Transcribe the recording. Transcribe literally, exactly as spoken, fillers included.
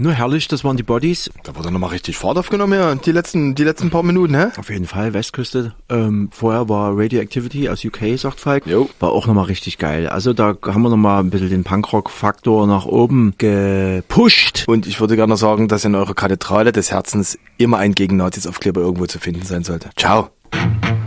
Nur herrlich, das waren die Bodies. Da wurde nochmal richtig Fahrt aufgenommen, ja, die letzten, die letzten paar Minuten, hä? Auf jeden Fall, Westküste. Ähm, vorher war Radioactivity aus U K, sagt Falk. Jo. War auch nochmal richtig geil. Also da haben wir nochmal ein bisschen den Punkrock-Faktor nach oben gepusht. Und ich würde gerne sagen, dass in eurer Kathedrale des Herzens immer ein Gegen-Nazis-Aufkleber irgendwo zu finden sein sollte. Ciao.